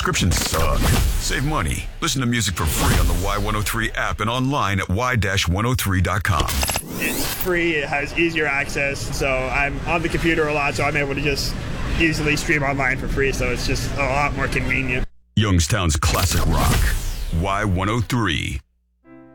subscriptions suck. Save money. Listen to music for free on the Y103 app and online at y-103.com. It's free. It has easier access. So I'm on the computer a lot, so I'm able to just easily stream online for free. So it's just a lot more convenient. Youngstown's classic rock. Y103.